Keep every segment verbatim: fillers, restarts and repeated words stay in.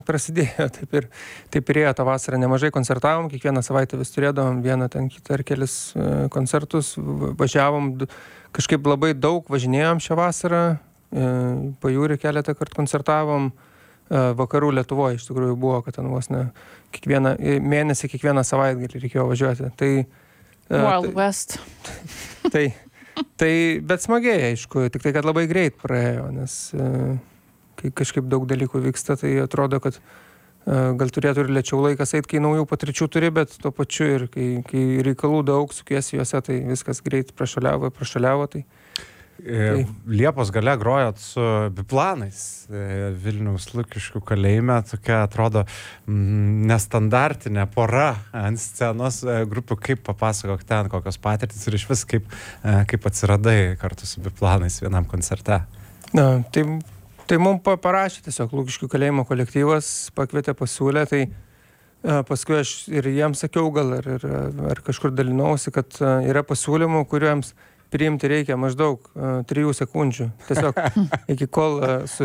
prasidėjo, taip ir, taip ir ėjo tą vasarą. Nemažai koncertavom, kiekvieną savaitę vis turėdavom vieną ten kitą ar kelis uh, koncertus, važiavom, kažkaip labai daug važinėjom šią vasarą, uh, pajūrį keletą kartų koncertavom, uh, vakarų Lietuvoje iš tikrųjų buvo, kad ten vos ne kiekvieną mėnesį, kiekvieną savaitgalį reikėjo važiuoti. Tai, uh, Wild tai, West. Tai, tai, bet smagiai, aišku, tik tai, kad labai greit praėjo, nes uh, kai kažkaip daug dalykų vyksta, tai atrodo, kad uh, gal turėtų ir lėčiau laikas eit, kai naujų patirčių turi, bet tuo pačiu ir kai, kai reikalų daug sukiesi juose, tai viskas greit prašaliavo, prašaliavo. Tai, tai. Liepos gale grojot su Biplanais Vilniaus Lukiškių kalėjime, tokia atrodo nestandartinė pora ant scenos grupių. Kaip papasakok ten, kokios patirtis ir iš vis kaip, kaip atsiradai kartu su Biplanais vienam koncerte? Na, tai Tai mums parašė tiesiog Lukiškių kalėjimo kolektyvas, pakvietė, pasiūlė, tai uh, paskui aš ir jiems sakiau gal, ar, ar, ar kažkur dalinausi, kad uh, yra pasiūlymų, kuriuoms priimti reikia maždaug uh, trijų sekundžių. Tiesiog iki kol, uh, su,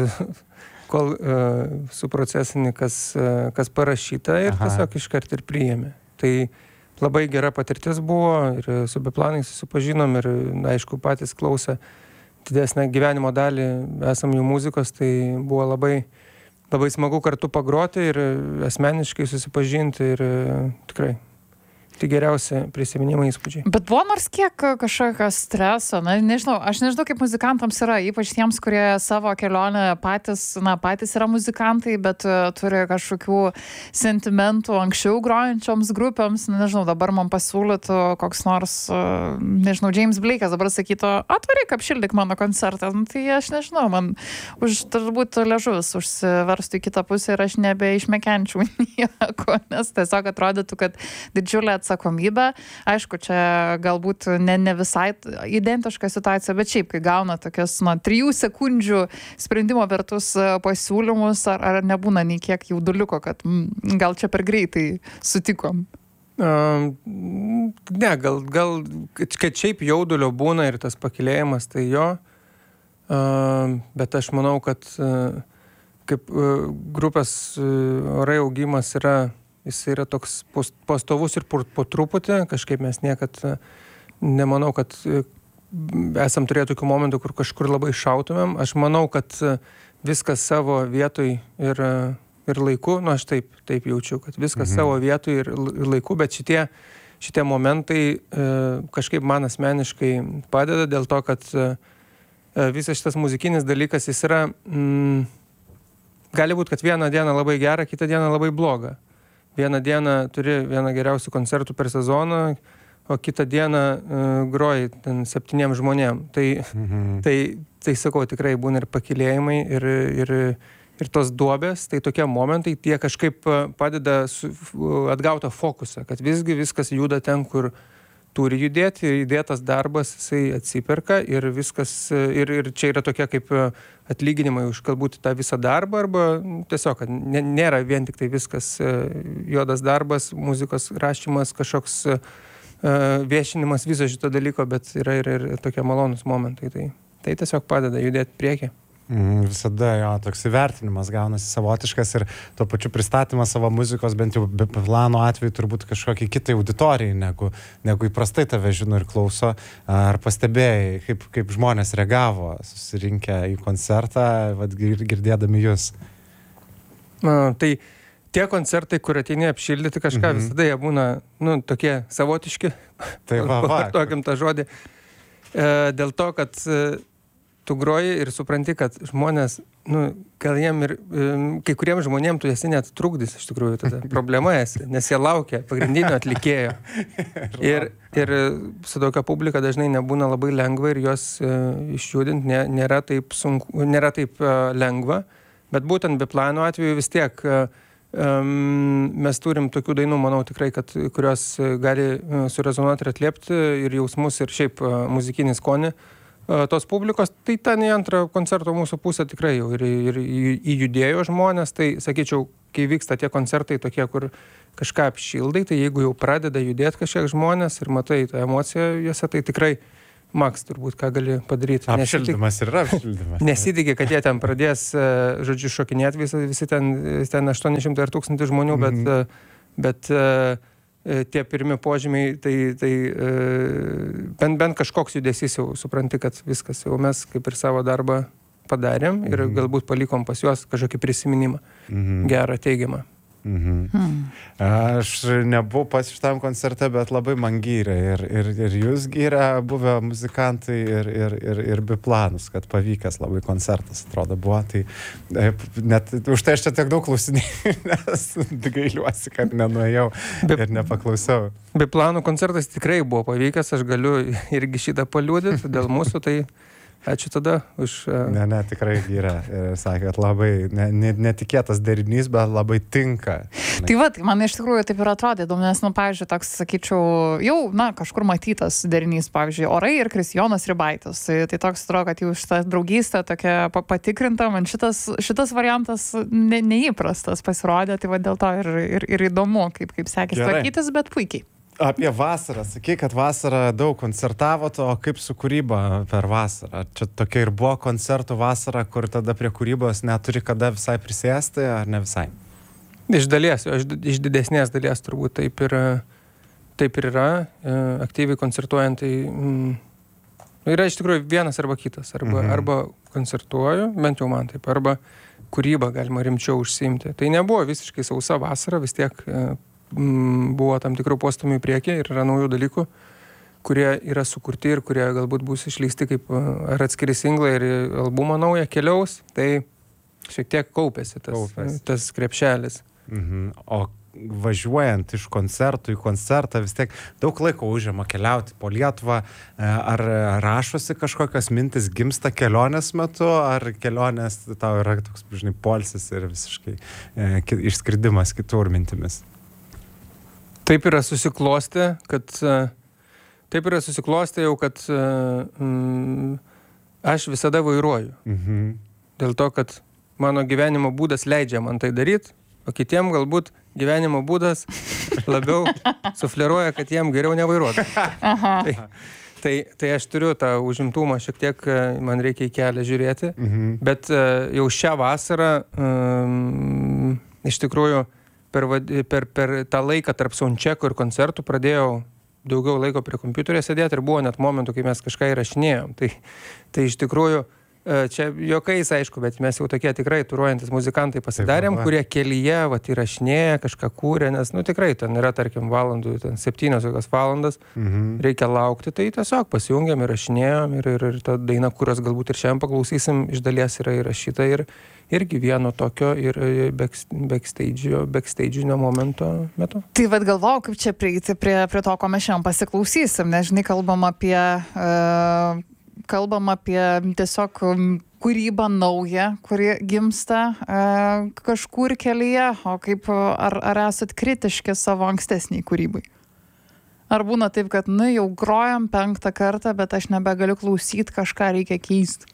kol uh, suprocesinį, kas, uh, kas parašyta ir Aha. tiesiog iškart ir priėmė. Tai labai gera patirtis buvo ir su Biplanais susipažinom ir aišku patys klausė didesnę gyvenimo dalį esam jų muzikos, tai buvo labai, labai smagu kartu pagroti ir asmeniškai susipažinti ir tikrai tai geriausi prisiminimai, įspūdžiai. Bet buvo nors kiek kažkokio streso, na, nežinau, aš nežinau, kaip muzikantams yra, ypač tiems, kurie savo kelionę patys, na, patys yra muzikantai, bet uh, turi kažkokių sentimentų anksčiau grojančioms grupėms, nežinau, dabar man pasiūlytų koks nors, uh, nežinau, James Blake'as dabar sakytų, atvaryk, apšildyk mano koncertą, nu, tai aš nežinau, man už turbūt liežuvis užsiverstų į kitą pusę ir aš nebeišmekenčiau nieko, nes tiesiog atrodytų, kad didžiulė atsakomybė. Aišku, čia galbūt ne, ne visai identiška situacija, bet šiaip, kai gauna tokias, na, trijų sekundžių sprendimo vertus pasiūlymus, ar, ar nebūna nei kiek jauduliuko, kad m, gal čia per greitai sutikom? Uh, ne, gal, gal, kad šiaip jaudulio būna ir tas pakilėjimas, tai jo, uh, bet aš manau, kad uh, kaip uh, grupės uh, orai augimas yra jis yra toks pastovus ir po, po truputį, kažkaip mes niekad nemanau, kad esam turėję tokių momentų, kur kažkur labai šautumėm. Aš manau, kad viskas savo vietoj ir, ir laiku, nu aš taip, taip jaučiu, kad viskas mhm. savo vietoj ir, ir laiku, bet šitie, šitie momentai e, kažkaip man asmeniškai padeda dėl to, kad e, visas šitas muzikinis dalykas, jis yra, mm, gali būti, kad vieną dieną labai gerą, kitą dieną labai blogą. Vieną dieną turi vieną geriausių koncertų per sezoną, o kitą dieną uh, groji ten septyniem žmonėm. Tai, mhm. tai, tai sakau, tikrai būna ir pakilėjimai, ir, ir, ir tos duobės, tai tokie momentai, tie kažkaip padeda su, atgauti fokusą, kad visgi viskas juda ten, kur turi judėti, įdėtas darbas, jisai atsiperka ir viskas, ir, ir čia yra tokia kaip atlyginimai už galbūt tą visą darbą, arba tiesiog, kad nėra vien tik tai viskas juodas darbas, muzikos rašymas, kažkoks viešinimas viso šito dalyko, bet yra ir, ir tokie malonus momentai, tai, tai tiesiog padeda judėti priekį. Mm, visada jo, toks įvertinimas gaunasi savotiškas ir tuo pačiu pristatymas savo muzikos, bent jau Biplano atveju, turbūt kažkokiai kitai auditorijai, negu, negu įprastai tave žino ir klauso. Ar pastebėjai, kaip, kaip žmonės reagavo susirinkę į koncertą, vat, girdėdami jūs? A, tai tie koncertai, kur ateini apšildyti kažką, mm-hmm. visada jie būna, nu, tokie savotiški. Tai va, va. Tokiam tą žodį. E, dėl to, kad tu groji ir supranti, kad žmonės, nu, gal jiem ir, kai kuriems žmonėms tu esi net trukdys, iš tikrųjų, tada problema esi, nes jie laukia pagrindinio atlikėjo. Ir, ir su tokia publika dažnai nebūna labai lengva ir jos uh, išjudinti nė, nėra taip sunku, nėra taip uh, lengva, bet būtent Biplano atveju vis tiek uh, um, mes turim tokių dainų, manau, tikrai, kad, kurios gali uh, surezonuoti ir atliepti ir jausmus, ir šiaip uh, muzikinį skonį tos publikos, tai ten į antrą koncerto mūsų pusę tikrai jau ir, ir, ir įjudėjo žmonės, tai sakyčiau, kai vyksta tie koncertai tokie, kur kažką apšildai, tai jeigu jau pradeda judėti kažkiek žmonės ir matai tą emociją juose, tai tikrai maks turbūt, ką gali padaryti. Apšildymas ir yra apšildymas. Nesitikė, kad jie ten pradės, žodžiu, šokinėti visi, visi ten, ten aštuoni šimtai ar tūkstantį žmonių, bet, mm-hmm. bet tie pirmi požymiai, tai, tai bent, bent kažkoks judesys jau supranti, kad viskas, jau mes kaip ir savo darbą padarėm ir mm-hmm. galbūt palikom pas juos kažkokį prisiminimą, mm-hmm. gerą, teigiamą. Mhm. Hmm. Aš nebuvau pats šitam koncerte, bet labai man gyrė ir, ir, ir jūs gyrė buvę muzikantai ir, ir, ir, ir biplanus, kad pavykęs labai koncertas atrodo buvo. Tai net už tai aš čia tiek daug klausinėjau, nes gailiuosi, kad nenuėjau Bip, ir nepaklausiau. Biplanų koncertas tikrai buvo pavykęs, aš galiu irgi šitą paliudyti dėl mūsų, tai ačiū tada už... Uh... Ne, ne, tikrai gyrė. Ir sakė, kad labai ne, ne, netikėtas derinys, bet labai tinka. Tai va, tai man iš tikrųjų taip ir atrodė, nes, nu, pavyzdžiui, toks, sakyčiau, jau, na, kažkur matytas derinys, pavyzdžiui, Orai ir Kristijonas Ribaitis. Tai, tai toks atrodo, kad jau šitą draugystę tokia patikrinta, man šitas, šitas variantas ne, neįprastas pasirodė, tai va dėl to ir, ir, ir įdomu, kaip, kaip sekėsi tvarkytis, bet puikiai. Apie vasarą. Sakai, kad vasarą daug koncertavot, o kaip su kūryba per vasarą? Čia tokia ir buvo koncertų vasara, kur tada prie kūrybos neturi kada visai prisėsti, ar ne visai? Iš dalies, iš, iš didesnės dalies turbūt taip ir, taip ir yra. Aktyviai koncertuojant, tai mm, yra iš tikrųjų vienas arba kitas. Arba, mhm. arba koncertuoju, bent jau man taip, arba kūrybą galima rimčiau užsiimti. Tai nebuvo visiškai sausa vasara, vis tiek buvo tam tikrų postumių į priekį ir yra naujų dalykų, kurie yra sukurti ir kurie galbūt bus išleisti kaip ar atskiri singlai ir albumą naują keliaus, tai šiek tiek kaupėsi tas, Kaupės. tas krepšelis. Mhm. O važiuojant iš koncertų į koncertą vis tiek daug laiko užima keliauti po Lietuvą, ar rašosi kažkokios mintis gimsta kelionės metu, ar kelionės tau yra toks, žinai, poilsis ir visiškai e, išskridimas kitur mintimis? Taip yra susiklosti, kad taip yra susiklosti jau, kad mm, aš visada vairuoju. Mhm. Dėl to, kad mano gyvenimo būdas leidžia man tai daryti, o kitiem galbūt gyvenimo būdas labiau sufleruoja, kad jiem geriau nevairuoti. tai, tai, tai aš turiu tą užimtumą, šiek tiek man reikia į kelią žiūrėti, mhm. bet jau šią vasarą um, iš tikrųjų Per, per, per tą laiką tarp soundcheckų ir koncertų pradėjau daugiau laiko prie kompiuterio sėdėti ir buvo net momentų, kai mes kažką įrašinėjom. Tai, tai iš tikrųjų, čia juokais aišku, bet mes jau tokie tikrai turuojantis muzikantai pasidarėm, kurie kelyje vat, įrašinėja, kažką kūrė, nes nu, tikrai ten yra, tarkim, valandų, ten septynios tokios valandas, mhm. reikia laukti, tai tiesiog pasijungiam, įrašinėjom ir, ir, ir ta daina, kurios galbūt ir šiandien paklausysim, iš dalies yra įrašyta ir irgi vieno tokio ir backstage'io, backstage'inio momento metu. Tai vad galvojau, kaip čia prieiti prie, prie to, ko mes šiandien pasiklausysim, nes žinai, kalbam apie, uh, kalbam apie tiesiog kūrybą naują, kuri gimsta uh, kažkur kelyje, o kaip, ar, ar esat kritiški savo ankstesniai kūrybai? Ar būna taip, kad, nu, jau grojam penktą kartą, bet aš nebegaliu klausyti, kažką reikia keisti?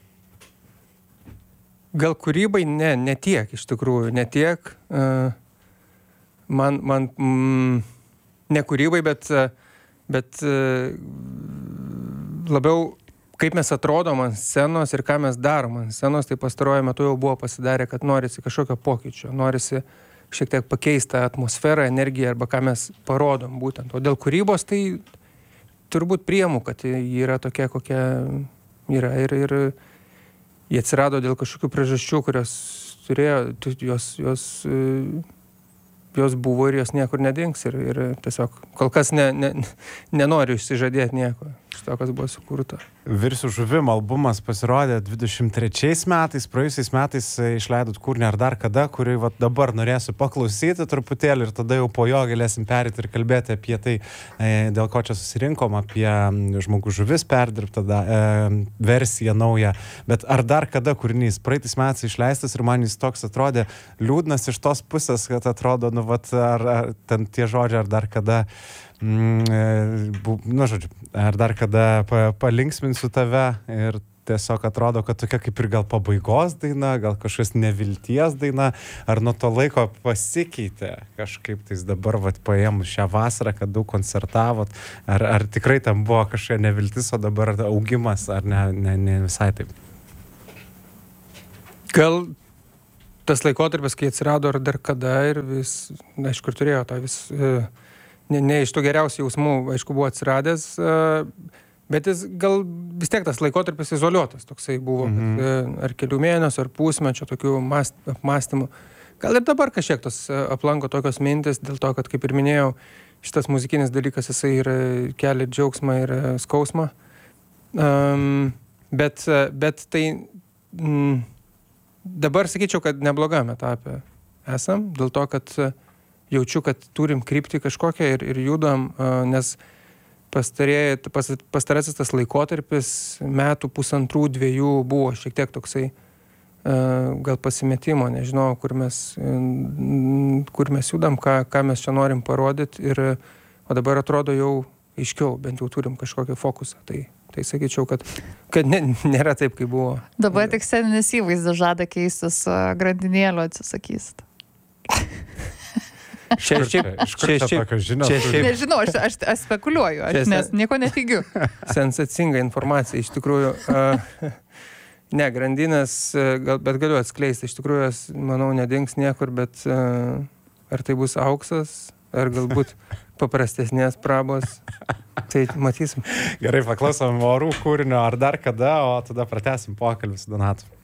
Gal kūrybai ne, ne tiek iš tikrųjų, ne tiek. Uh, man, man mm, ne kūrybai, bet, bet uh, labiau kaip mes atrodom ant scenos ir ką mes darom ant scenos, tai pastaruoju metu jau buvo pasidarę, kad norisi kažkokio pokyčio, norisi šiek tiek pakeisti atmosferą, energiją arba ką mes parodom būtent. O dėl kūrybos tai turbūt priimu, kad ji yra tokia, kokia yra ir, ir jie atsirado dėl kažkokių priežasčių, kurios turėjo, jos, jos, jos buvo ir jos niekur nedings ir, ir tiesiog kol kas ne, ne, nenoriu išsižadėti nieko iš to, kas buvo sukurta. Virsiu žuvim albumas pasirodė dvidešimt trečiais metais, praėjusiais metais išleidot kūrinį Ar dar kada, kurį vat, dabar norėsiu paklausyti truputėlį ir tada jau po jo galėsim perėti ir kalbėti apie tai, dėl ko čia susirinkom, apie Žmogus žuvis perdirbtą e, versiją naują. Bet Ar dar kada kūrinys praeitais metais išleistas ir man jis toks atrodė liūdnas iš tos pusės, kad atrodo, nu, vat, ar, ar ten tie žodžiai Ar dar kada Mm, nu, žodžiu, ar dar kada pa, palinksminsiu tave ir tiesiog atrodo, kad tokia kaip ir gal pabaigos daina, gal kažkas nevilties daina, ar nuo to laiko pasikeitė kažkaip tais dabar, vat, paėmus šią vasarą, kad daug koncertavot, ar, ar tikrai tam buvo kažkokia neviltis, o dabar augimas, ar ne, ne, ne visai taip? Gal tas laikotarpis, kai atsirado ar dar kada ir vis, aišku, ir turėjo tą vis, ne, ne iš tų geriausių jausmų, aišku, buvo atsiradęs, bet jis gal vis tiek tas laikotarpis izoliuotas toksai buvo, mm-hmm. bet, ar kelių mėnesių, ar pusmečio tokių mąst, apmąstymų. Gal ir dabar kažkiek tos aplanko tokios mintis, dėl to, kad, kaip ir minėjau, šitas muzikinis dalykas, jisai ir kelia džiaugsmą ir skausmą. Um, bet, bet tai... Mm, dabar sakyčiau, kad neblogame etape esam, dėl to, kad jaučiu, kad turim kryptį kažkokią ir, ir judam, nes pastarė, pas, pastarasis tas laikotarpis metų pusantrų, dviejų buvo šiek tiek toksai gal pasimetimo, nežinau, kur mes, kur mes judam, ką, ką mes čia norim parodyti, ir, o dabar atrodo jau aiškiau, bent jau turim kažkokį fokusą. Tai Tai sakyčiau, kad, kad ne, nėra taip, kaip buvo. Dabar tik sceninis įvaizdis žada keistis, grandinėlių atsisakysit. Čia šiaip... Iš kur čia tokios žinios? Nežinau, aš, aš, aš spekuliuoju, aš nes nieko nefigiu. Sensacinga informacija, iš tikrųjų. Uh, ne, grandinės, gal, bet galiu atskleisti, iš tikrųjų, manau, nedings niekur, bet uh, ar tai bus auksas, ar galbūt paprastesnės prabos, tai matysim. Gerai, paklausom orų kūrinio ar dar kada, o tada pratęsim pokalbį su Donatu.